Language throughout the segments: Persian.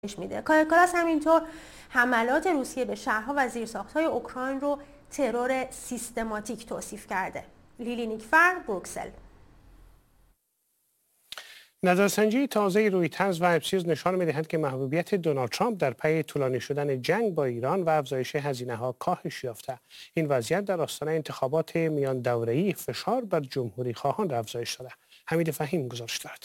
میده. کایا کالاس همینطور حملات روسیه به شهرها و زیرساخت‌های اوکراین رو ترور سیستماتیک توصیف کرده. لیلی نیکفر، بروکسل. نظرسنجی تازه رویترز و اپسیوز نشان می‌دهد که محبوبیت دونالد ترامپ در پی طولانی شدن جنگ با ایران و افزایش هزینه‌ها کاهش یافته. این وضعیت در آستانه انتخابات میان دوره‌ای فشار بر جمهوری خواهان را افزایش داده. حمید فهیم گزارش دارد.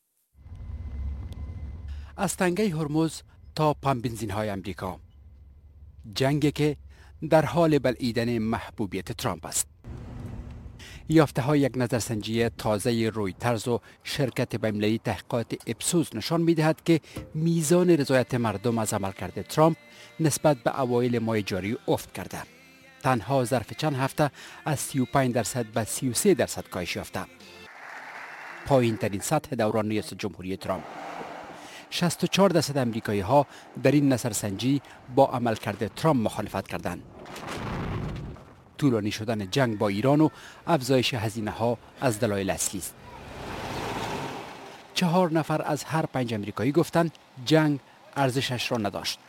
از تنگه هرمز تا پمپ بنزین‌های امریکا، جنگی که در حال بلعیدن محبوبیت ترامپ است. یافته‌های یک نظرسنجی تازه رویترز و شرکت بین‌المللی تحقیقات اپسوس نشان می‌دهد که میزان رضایت مردم از عملکرد ترامپ نسبت به اوایل ماه جاری افت کرده. تنها ظرف چند هفته از 35% به 33% کاهش یافته. پایین‌ترین سطح دوران ریاست جمهوری ترامپ. 64% امریکایی‌ها در این نظرسنجی با عملکرد ترامپ مخالفت کردند. طولانی شدن جنگ با ایران و افزایش هزینه‌ها از دلایل اصلی است. 4 نفر از هر 5 امریکایی گفتند جنگ ارزشش را نداشت.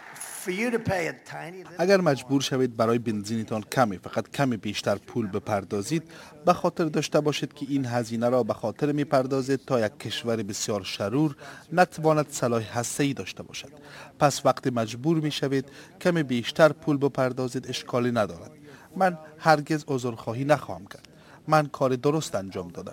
اگر مجبور شوید برای بنزینتان فقط کمی بیشتر پول بپردازید، به خاطر داشته باشید که این هزینه را به خاطر میپردازید تا یک کشور بسیار شرور نتواند سلاح هسته‌ای داشته باشد. پس وقتی مجبور میشوید کمی بیشتر پول بپردازید اشکالی ندارد. من هرگز عذرخواهی نخواهم کرد. من کار درست انجام دادم.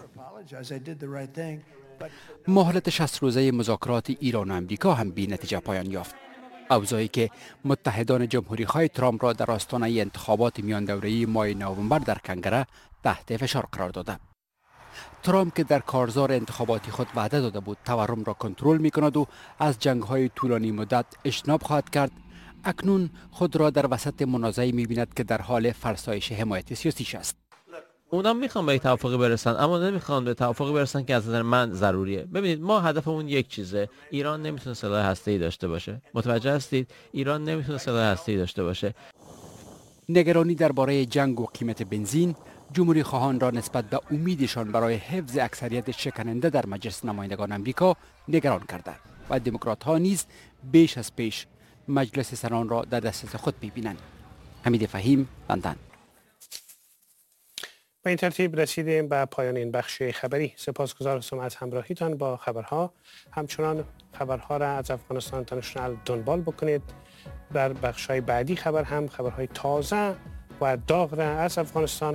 مهلت 60 روزه مذاکرات ایران و امریکا هم بی نتیجه پایان یافت. اوضاعی که متحدان جمهوری‌خواه ترامپ را در آستانه انتخابات میان دوره‌ای ماه نوامبر در کنگره تحت فشار قرار داده. ترامپ که در کارزار انتخاباتی خود وعده داده بود تورم را کنترل می‌کند و از جنگ‌های طولانی مدت اجتناب خواهد کرد، اکنون خود را در وسط منازعه‌ای می‌بیند که در حال فرسایش حمایت سیاسیش است. اونا میخوان به توافقی برسن اما نمیخوان به توافقی برسن که از نظر من ضروریه. ببینید ما هدفمون یک چیزه. ایران نمیتونه سلاح هسته‌ای داشته باشه. متوجه هستید؟ ایران نمیتونه سلاح هسته‌ای داشته باشه. نگرانی درباره جنگ و قیمت بنزین جمهوری خواهان را نسبت به امیدشان برای حفظ اکثریت شکننده در مجلس نمایندگان آمریکا نگران کرده و دموکرات ها نیز بیش از پیش مجلس سنان را در دسترس خود می‌بینند. حمید فهیم، لندن. با این ترتیب رسیدیم به پایان این بخش خبری. سپاسگزار هستم از همراهیتان با خبرها. همچنان خبرها را از افغانستان اینترنشنال دنبال بکنید. در بخش‌های بعدی خبرهای تازه و داغ را از افغانستان.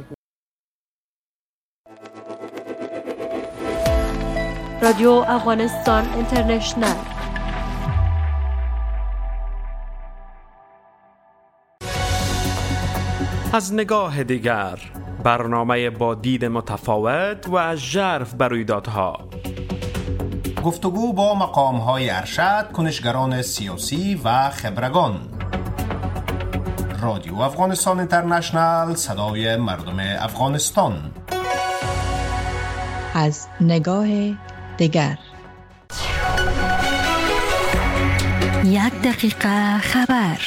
رادیو افغانستان اینترنشنال. از نگاه دیگر، برنامه با دید متفاوت و ژرف بر رویدادها. گفتگو با مقام‌های ارشد، کنشگران سیاسی و خبرگان. رادیو افغانستان اینترنشنال، صدای مردم افغانستان. از نگاه دیگر. 1 دقیقه خبر.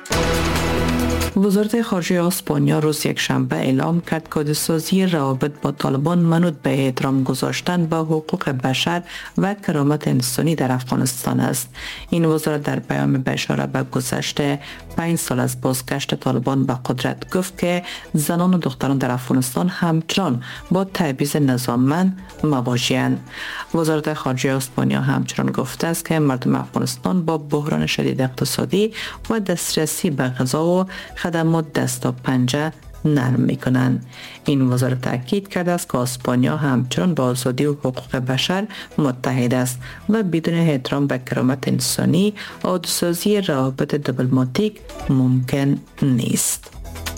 وزارت خارجه اسپانیا روز یک شنبه اعلام کرد کدسازی روابط با طالبان منوط به احترام گذاشتن به حقوق بشر و کرامت انسانی در افغانستان است. این وزارت در پیام به اشاره به گذشته 5 سال از بازگشت طالبان به قدرت گفت که زنان و دختران در افغانستان همچنان با تبعیض نظاممند مواجه‌اند. وزارت خارجه اسپانیا همچنان گفته است که مردم افغانستان با بحران شدید اقتصادی و دسترسی به غذا و خدمات دست و پنجه نرم میکنند. این وزارت تاکید کرده است که اسپانیا همچنان با آزادی و حقوق بشر متحد است و بدون احترام به کرامت انسانی عادی‌سازی روابط دیپلماتیک ممکن نیست.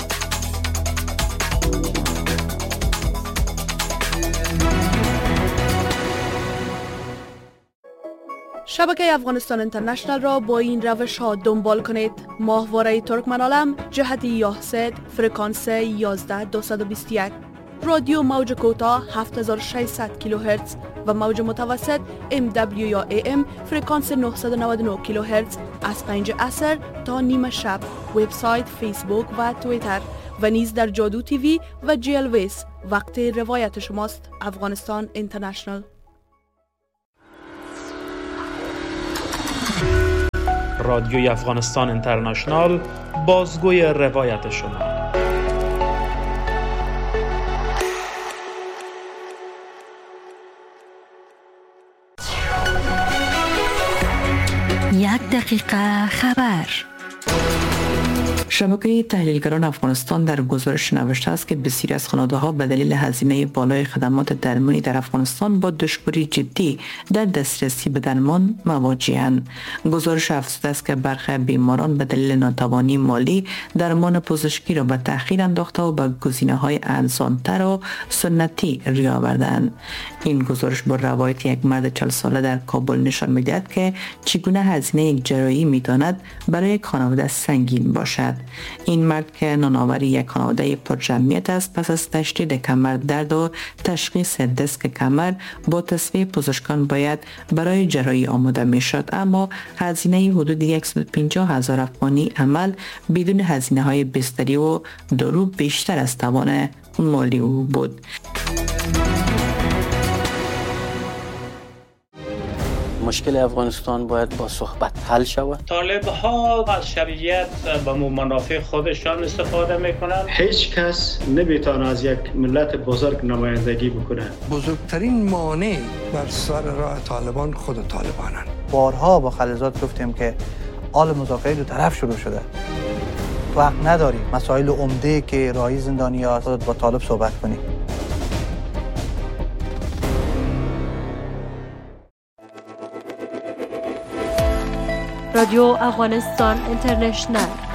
شبکه افغانستان اینترنشنال را با این روش ها دنبال کنید. ماهواره ترکمنالم جهت یاهسد فرکانس 11221، رادیو موج کوتاه 7600 کیلوهرتز و موج متوسط MW یا AM فرکانس 999 کیلوهرتز از 5 عصر تا نیم شب. وبسایت، فیسبوک و توییتر و نیز در جادو تیوی و GLVS. وقت روایت شماست. افغانستان اینترنشنال. رادیوی افغانستان اینترنشنال، بازگوی روایت شما. یک دقیقه خبر. شبکه تحلیلگران افغانستان در گزارش نوشته است که بسیاری از خانواده‌ها به دلیل هزینه بالای خدمات درمانی در افغانستان با دشواری جدی در دسترسی به درمان مواجه‌اند. گزارش افزوده است که برخی بیماران به دلیل ناتوانی مالی درمان پزشکی را به تأخیر انداخته و به گزینه‌های ارزان‌تر و سنتی روی آورده‌اند. این گزارش با روایت یک مرد 40 ساله در کابل نشان می‌دهد که چگونه هزینه یک جراحی می‌تواند برای یک خانواده سنگین باشد. این مرد که نانآوری یک خانواده پرجمعیت است، پس از تشدید کمر درد و تشخیص دیسک کمر با تصفیه پزشکان باید برای جراحی آماده میشد، اما هزینه حدود 150,000 افغانی عمل بدون هزینه های بستری و دارو بیشتر از توان مالی او بود. مشکل افغانستان باید با صحبت حل شود. طالب ها از شرعیت به منافع خودشان استفاده میکنند. هیچ کس نمیتونه از یک ملت بزرگ نمایندگی بکنه. بزرگترین مانع بر سر راه طالبان خود طالبانند. بارها با خلیزات گفتیم که آل مذاکره دو طرف شروع شده. تو حق نداری مسائل عمده که راهی زندانی ها با طالب صحبت کنی. رادیو افغانستان اینترنشنال